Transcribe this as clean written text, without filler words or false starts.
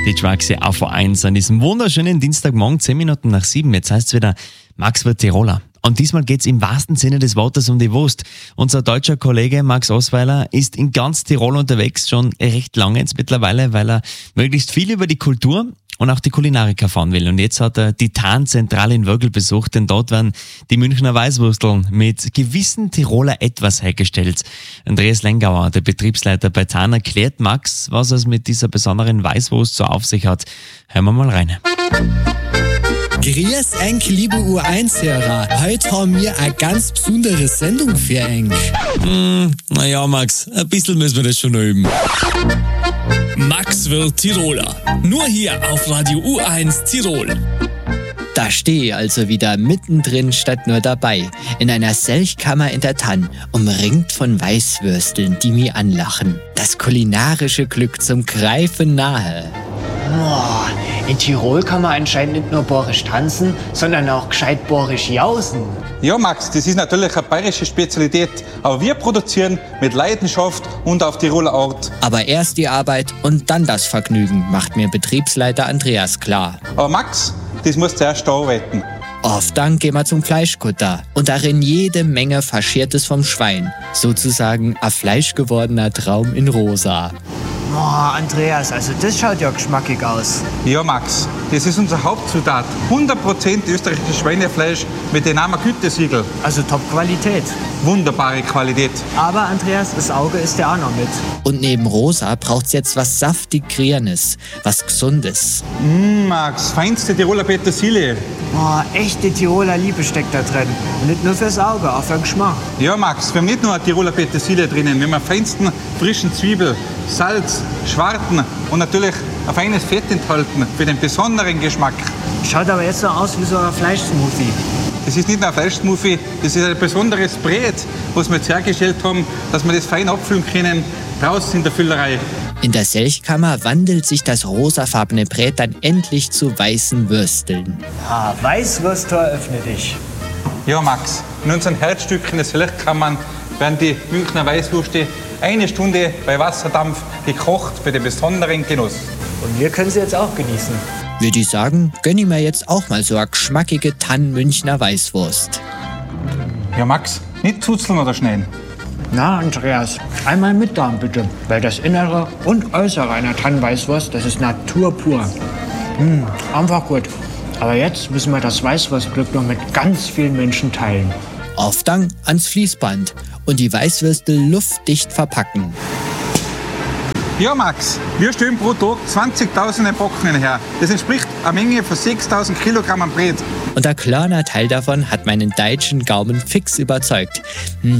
Die Trucks hier auf A1 an diesem wunderschönen Dienstagmorgen, 10 Minuten nach 7. Jetzt heißt es wieder, Max wird Tiroler. Und diesmal geht es im wahrsten Sinne des Wortes um die Wurst. Unser deutscher Kollege Max Osweiler ist in ganz Tirol unterwegs, schon recht lange jetzt mittlerweile, weil er möglichst viel über die Kultur und auch die Kulinarik erfahren will. Und jetzt hat er die Tanzenzentrale in Wörgl besucht, denn dort werden die Münchner Weißwursteln mit gewissen Tiroler Etwas hergestellt. Andreas Lengauer, der Betriebsleiter bei Tan, erklärt Max, was es mit dieser besonderen Weißwurst so auf sich hat. Hören wir mal rein. Grüß euch, liebe U1-Hörer. Heute haben wir eine ganz besondere Sendung für euch. Naja, Max, ein bisschen müssen wir das schon üben. Max wird Tiroler. Nur hier auf Radio U1 Tirol. Da stehe ich also wieder mittendrin statt nur dabei. In einer Selchkammer in der Tann, umringt von Weißwürsteln, die mich anlachen. Das kulinarische Glück zum Greifen nahe. Boah, in Tirol kann man anscheinend nicht nur borisch tanzen, sondern auch gescheit borisch jausen. Ja, Max, das ist natürlich eine bayerische Spezialität, aber wir produzieren mit Leidenschaft und auf Tiroler Art. Aber erst die Arbeit und dann das Vergnügen, macht mir Betriebsleiter Andreas klar. Aber Max, das musst du erst arbeiten. Auf Dank gehen wir zum Fleischkutter und darin jede Menge Faschiertes vom Schwein. Sozusagen ein fleischgewordener Traum in rosa. Boah, Andreas, also das schaut ja geschmackig aus. Ja, Max, das ist unsere Hauptzutat. 100% österreichisches Schweinefleisch mit dem Namen Gütesiegel. Also Top-Qualität. Wunderbare Qualität. Aber Andreas, das Auge ist ja auch noch mit. Und neben rosa braucht's jetzt was saftig Grünes, was Gesundes. Max, feinste Tiroler Petersilie. Boah, echte Tiroler Liebe steckt da drin. Und nicht nur fürs Auge, auch für den Geschmack. Ja, Max, wir haben nicht nur eine Tiroler Petersilie drinnen, wir haben feinsten frischen Zwiebel, Salz, Schwarten und natürlich ein feines Fett enthalten für den besonderen Geschmack. Schaut aber jetzt so aus wie so ein Fleischsmoothie. Das ist nicht nur ein Fleischsmoothie, das ist ein besonderes Brät, was wir jetzt hergestellt haben, dass wir das fein abfüllen können, draußen in der Füllerei. In der Selchkammer wandelt sich das rosafarbene Brät dann endlich zu weißen Würsteln. Ah, Weißwürstel, öffne dich. Ja, Max, in unseren Herzstücken der Selchkammern werden die Münchner Weißwürste 1 Stunde bei Wasserdampf gekocht für den besonderen Genuss. Und wir können sie jetzt auch genießen. Würde ich sagen, gönn ich mir jetzt auch mal so eine geschmackige Tann-Münchner Weißwurst. Ja, Max, nicht zuzeln oder schneiden. Na, Andreas, einmal mit Darm bitte, weil das Innere und Äußere einer Tannenweißwurst, das ist Natur pur. Einfach gut. Aber jetzt müssen wir das Weißwurstglück noch mit ganz vielen Menschen teilen. Auf Dank ans Fließband und die Weißwürstel luftdicht verpacken. Ja, Max, wir stellen pro Tag 20.000 Packungen her. Das entspricht einer Menge von 6.000 Kilogramm an Brät. Und ein kleiner Teil davon hat meinen deutschen Gaumen fix überzeugt.